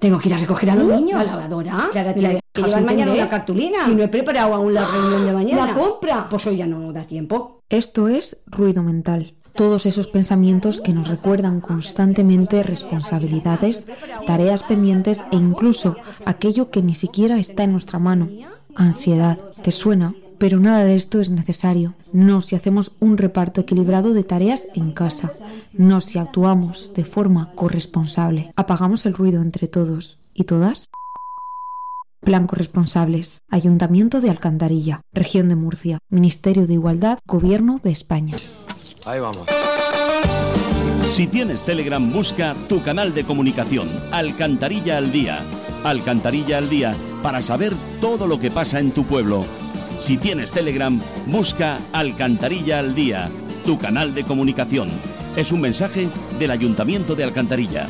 Tengo que ir a recoger a los niños. ¿La lavadora? Clara, ¿Me la que dejas llevar mañana entender? una cartulina. Y no he preparado aún la reunión de mañana. ¿La compra? Pues hoy ya no da tiempo. Esto es ruido mental. Todos esos pensamientos que nos recuerdan constantemente responsabilidades, tareas pendientes e incluso aquello que ni siquiera está en nuestra mano. Ansiedad, ¿te suena? Pero nada de esto es necesario. No si hacemos un reparto equilibrado de tareas en casa. No si actuamos de forma corresponsable. Apagamos el ruido entre todos y todas. Plan Corresponsables. Ayuntamiento de Alcantarilla, Región de Murcia, Ministerio de Igualdad, Gobierno de España. Ahí vamos. Si tienes Telegram, busca tu canal de comunicación, Alcantarilla al Día. Alcantarilla al Día, para saber todo lo que pasa en tu pueblo. Si tienes Telegram, busca Alcantarilla al Día, tu canal de comunicación. Es un mensaje del Ayuntamiento de Alcantarilla.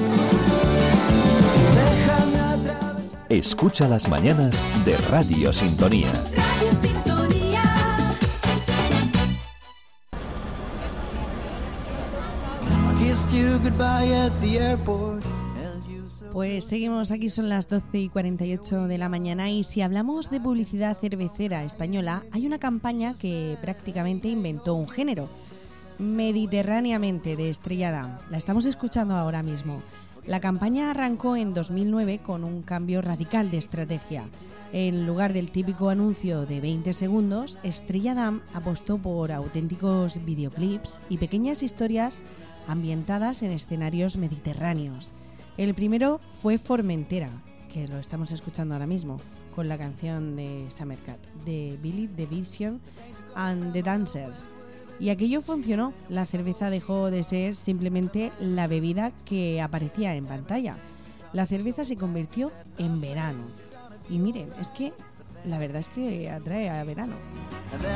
Escucha las mañanas de Radio Sintonía. Radio Sintonía. Pues seguimos, aquí son las 12:48 de la mañana y si hablamos de publicidad cervecera española, hay una campaña que prácticamente inventó un género, Mediterráneamente, de Estrella Damm. La estamos escuchando ahora mismo. La campaña arrancó en 2009 con un cambio radical de estrategia. En lugar del típico anuncio de 20 segundos, Estrella Damm apostó por auténticos videoclips y pequeñas historias ambientadas en escenarios mediterráneos. El primero fue Formentera, que lo estamos escuchando ahora mismo, con la canción de Summer Cat, de Billy the Vision and the Dancers. Y aquello funcionó. La cerveza dejó de ser simplemente la bebida que aparecía en pantalla. La cerveza se convirtió en verano. Y miren, es que la verdad es que atrae a verano.